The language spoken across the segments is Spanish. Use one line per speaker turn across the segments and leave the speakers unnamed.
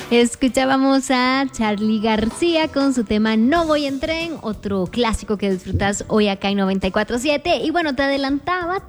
Escuchábamos a Charly García con su tema No voy en tren, otro clásico que disfrutas hoy acá en 94.7. Y bueno, te adelantaba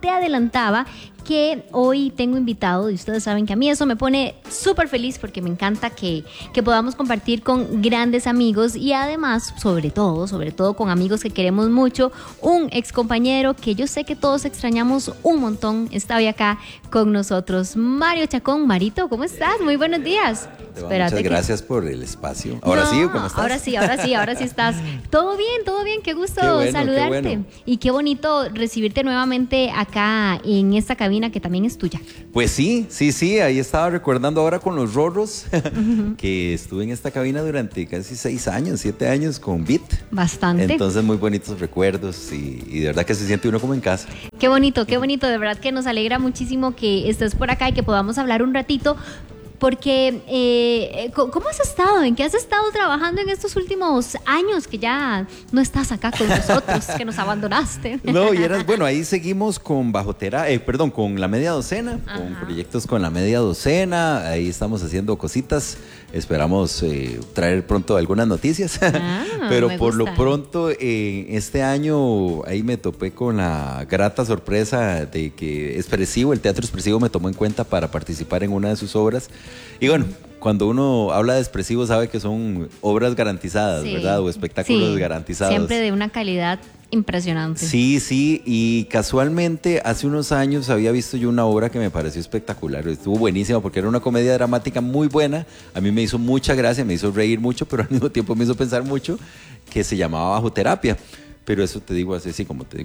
que hoy tengo invitado, y ustedes saben que a mí eso me pone súper feliz porque me encanta que podamos compartir con grandes amigos y además, sobre todo con amigos que queremos mucho, un ex compañero que yo sé que todos extrañamos un montón, está hoy acá con nosotros, Mario Chacón. Marito, ¿cómo estás? Muy buenos días.
Muchas gracias por el espacio. ¿Ahora sí o cómo estás?
Ahora sí estás. Todo bien, qué gusto saludarte. Qué bueno. Y qué bonito recibirte nuevamente acá en esta cabina que también es tuya.
Pues sí, ahí estaba recordando ahora con los Rorros que estuve en esta cabina durante casi 7 años con Beat.
Bastante.
Entonces muy bonitos recuerdos y de verdad que se siente uno como en casa.
Qué bonito, de verdad que nos alegra muchísimo que estés por acá y que podamos hablar un ratito. Porque, ¿cómo has estado? ¿En qué has estado trabajando en estos últimos años que ya no estás acá con nosotros, que nos abandonaste?
No, bueno, ahí seguimos con con la media docena, ajá, con proyectos con la media docena, ahí estamos haciendo cositas, esperamos traer pronto algunas noticias, pero por lo pronto este año ahí me topé con la grata sorpresa de que el Teatro Expresivo me tomó en cuenta para participar en una de sus obras. Y bueno, cuando uno habla de Expresivo sabe que son obras garantizadas, sí, ¿verdad? O espectáculos garantizados.
Siempre de una calidad impresionante.
Sí, y casualmente hace unos años había visto yo una obra que me pareció espectacular, estuvo buenísima porque era una comedia dramática muy buena, a mí me hizo mucha gracia, me hizo reír mucho, pero al mismo tiempo me hizo pensar mucho, que se llamaba Bajo Terapia. Pero eso te digo hace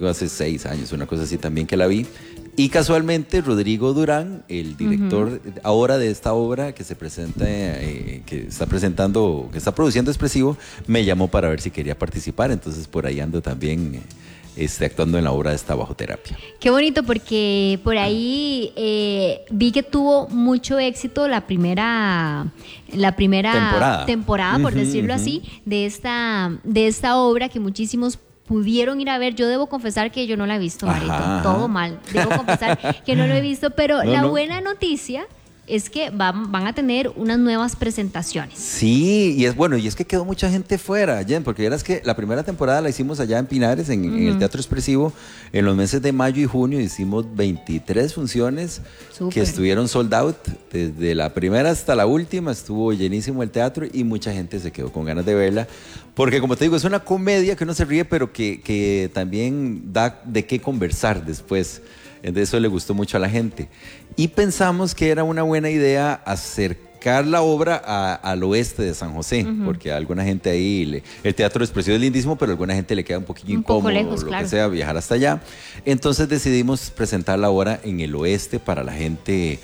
6 años, una cosa así también que la vi. Y casualmente Rodrigo Durán, el director ahora de esta obra que se presenta, que está produciendo Expresivo, me llamó para ver si quería participar. Entonces por ahí ando también actuando en la obra de esta Bajo Terapia.
Qué bonito, porque por ahí vi que tuvo mucho éxito la primera temporada, por decirlo así, de esta obra que muchísimos pudieron ir a ver. Yo debo confesar que yo no la he visto, Marito. Todo mal. Debo confesar que no lo he visto, pero buena noticia es que van a tener unas nuevas presentaciones.
Sí, y es que quedó mucha gente fuera, Jen, porque verás que la primera temporada la hicimos allá en Pinares, en el Teatro Expresivo. En los meses de mayo y junio hicimos 23 funciones. Súper. Que estuvieron sold out. Desde la primera hasta la última estuvo llenísimo el teatro y mucha gente se quedó con ganas de verla. Porque como te digo, es una comedia que uno se ríe, pero que también da de qué conversar después. De eso le gustó mucho a la gente. Y pensamos que era una buena idea acercar la obra al oeste de San José, porque a alguna gente ahí, el Teatro Expresivo es lindísimo, pero a alguna gente le queda un poquito incómodo, lejos, que sea, viajar hasta allá. Entonces decidimos presentar la obra en el oeste para la gente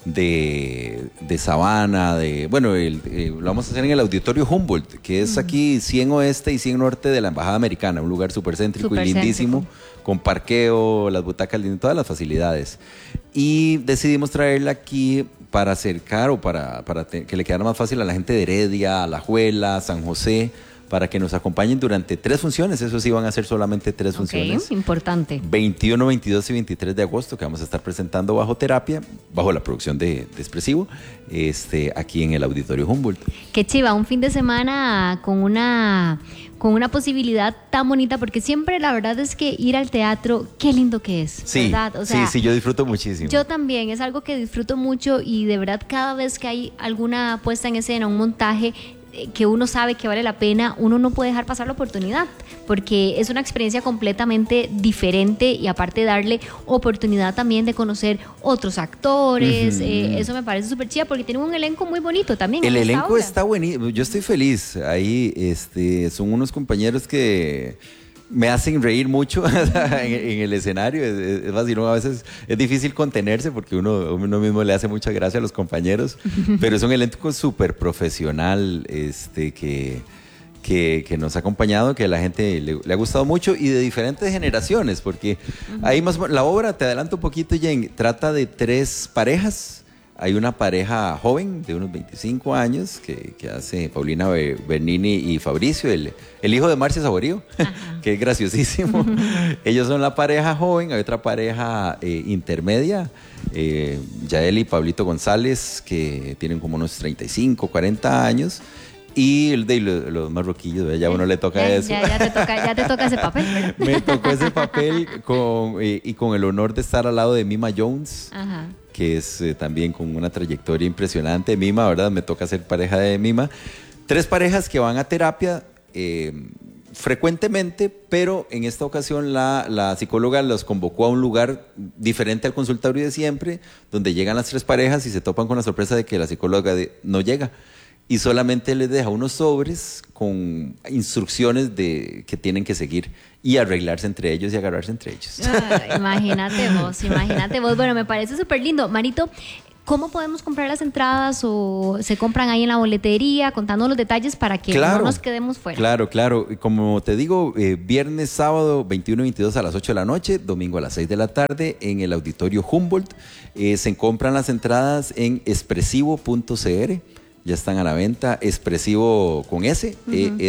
de Sabana, lo vamos a hacer en el Auditorio Humboldt, que es aquí 100 Oeste y 100 Norte de la Embajada Americana, un lugar súper céntrico y lindísimo, con parqueo, las butacas, todas las facilidades. Y decidimos traerla aquí para acercar o para que le quedara más fácil a la gente de Heredia, Alajuela, San José, para que nos acompañen durante 3 funciones. Eso sí, van a ser solamente 3 funciones.
Importante.
21, 22 y 23 de agosto, que vamos a estar presentando Bajo Terapia, bajo la producción de Expresivo, aquí en el Auditorio Humboldt.
Qué chiva, un fin de semana con una posibilidad tan bonita, porque siempre la verdad es que ir al teatro, qué lindo que es,
sí,
¿verdad?
Sí, yo disfruto muchísimo.
Yo también, es algo que disfruto mucho y de verdad cada vez que hay alguna puesta en escena, un montaje que uno sabe que vale la pena, uno no puede dejar pasar la oportunidad, porque es una experiencia completamente diferente y aparte darle oportunidad también de conocer otros actores. Eso me parece súper chida porque tiene un elenco muy bonito también.
El elenco está buenísimo, yo estoy feliz. Ahí son unos compañeros que me hacen reír mucho en el escenario. Es fácil, a veces es difícil contenerse porque uno mismo le hace mucha gracia a los compañeros, pero es un elenco súper profesional que nos ha acompañado, que a la gente le ha gustado mucho y de diferentes generaciones, porque ahí la obra, te adelanto un poquito, Jen, trata de 3 parejas hay una pareja joven de unos 25 años que hace Paulina Bernini y Fabricio, el hijo de Marcia Saborío, que es graciosísimo. Ellos son la pareja joven, hay otra pareja intermedia, Yael y Pablito González, que tienen como unos 35, 40 años. Y el de los marroquillos, ya a uno le toca eso.
Ya te toca ese papel, ¿verdad?
Me tocó ese papel con el honor de estar al lado de Mima Jones, que es también con una trayectoria impresionante. Mima, ¿verdad? Me toca ser pareja de Mima. 3 parejas que van a terapia frecuentemente, pero en esta ocasión la psicóloga los convocó a un lugar diferente al consultorio de siempre, donde llegan las 3 parejas y se topan con la sorpresa de que la psicóloga no llega. Y solamente les deja unos sobres con instrucciones que tienen que seguir y arreglarse entre ellos y agarrarse entre ellos.
Imagínate vos. Bueno, me parece súper lindo. Marito, ¿cómo podemos comprar las entradas o se compran ahí en la boletería? Contando los detalles para que no nos quedemos fuera.
Claro. Como te digo, viernes, sábado, 21 y 22 a las 8 de la noche, domingo a las 6 de la tarde en el Auditorio Humboldt. Se compran las entradas en expresivo.cr. Ya están a la venta, Expresivo con S,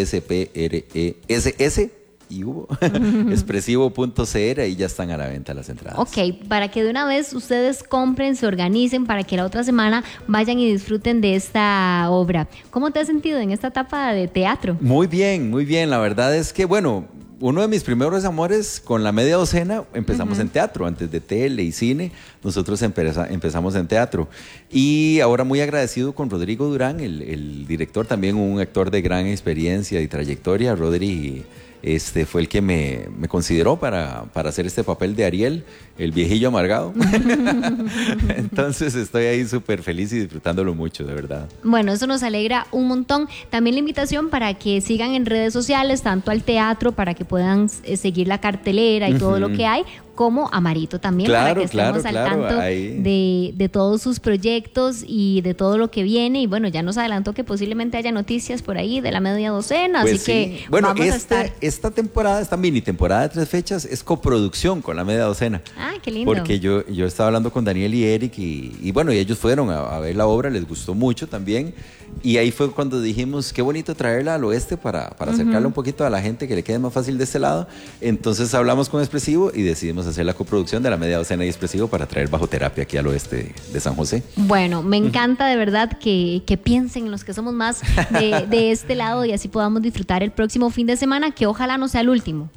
E-S-P-R-E-S-S y hubo, expresivo.cr, y ya están a la venta las entradas.
Ok, para que de una vez ustedes compren, se organicen para que la otra semana vayan y disfruten de esta obra. ¿Cómo te has sentido en esta etapa de teatro?
Muy bien, la verdad es que, bueno, uno de mis primeros amores con la media docena empezamos en teatro, antes de tele y cine, nosotros empezamos en teatro. Y ahora muy agradecido con Rodrigo Durán, el director, también un actor de gran experiencia y trayectoria. Rodri fue el que me consideró para hacer este papel de Ariel, el viejillo amargado. Entonces estoy ahí súper feliz y disfrutándolo mucho, de verdad.
Bueno, eso nos alegra un montón. También la invitación para que sigan en redes sociales, tanto al teatro, para que puedan seguir la cartelera y todo lo que hay, como a Marito también, para que estemos al tanto de todos sus proyectos y de todo lo que viene. Y bueno, ya nos adelantó que posiblemente haya noticias por ahí de la media docena,
pues
así que
bueno,
vamos a estar.
Esta temporada, esta mini temporada de 3 fechas es coproducción con la media docena.
Ah, qué lindo.
Porque yo estaba hablando con Daniel y Eric y bueno, y ellos fueron a ver la obra, les gustó mucho también. Y ahí fue cuando dijimos, qué bonito traerla al oeste para acercarla un poquito a la gente, que le quede más fácil de este lado. Entonces hablamos con Expresivo y decidimos hacer la coproducción de la media docena y Expresivo para traer Bajo Terapia aquí al oeste de San José.
Bueno, me encanta de verdad que piensen en los que somos más de este lado y así podamos disfrutar el próximo fin de semana, que ojalá no sea el último.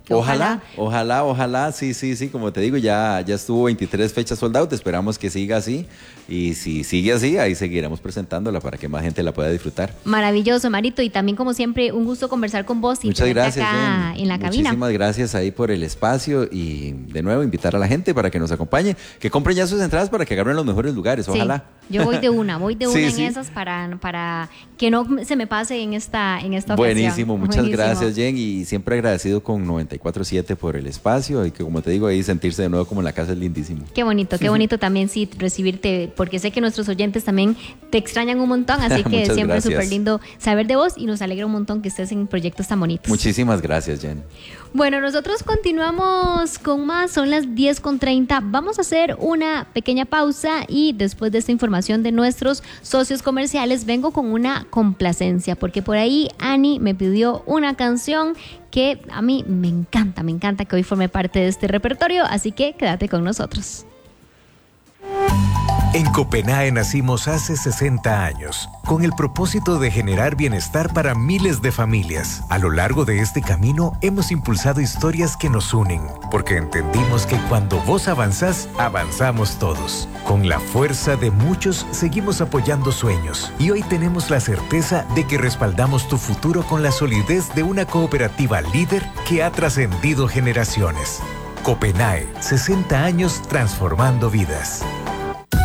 Ojalá, sí, como te digo, ya estuvo 23 fechas sold out, esperamos que siga así, y si sigue así, ahí seguiremos presentándola para que más gente la pueda disfrutar.
Maravilloso, Marito, y también como siempre un gusto conversar con vos y
muchas gracias,
acá en la cabina.
Muchísimas gracias ahí por el espacio y de nuevo invitar a la gente para que nos acompañe, que compren ya sus entradas para que agarren los mejores lugares, ojalá.
Sí, yo voy de una en esas para que no se me pase en esta ocasión.
Buenísimo, muchas gracias, Jen, y siempre agradecido con 94.7 por el espacio y que, como te digo, ahí sentirse de nuevo como en la casa es lindísimo. Qué bonito también sí recibirte, porque sé que nuestros oyentes también te extrañan un montón, así que siempre es súper lindo saber de vos y nos alegra un montón que estés en proyectos tan bonitos. Muchísimas gracias, Jen.
Bueno, nosotros continuamos con más, son las 10:30. Vamos a hacer una pequeña pausa y después de esta información de nuestros socios comerciales vengo con una complacencia, porque por ahí Ani me pidió una canción que a mí me encanta que hoy forme parte de este repertorio, así que quédate con nosotros.
En Copenae nacimos hace 60 años, con el propósito de generar bienestar para miles de familias. A lo largo de este camino hemos impulsado historias que nos unen, porque entendimos que cuando vos avanzás, avanzamos todos. Con la fuerza de muchos, seguimos apoyando sueños, y hoy tenemos la certeza de que respaldamos tu futuro con la solidez de una cooperativa líder que ha trascendido generaciones. Copenae, 60 años transformando vidas.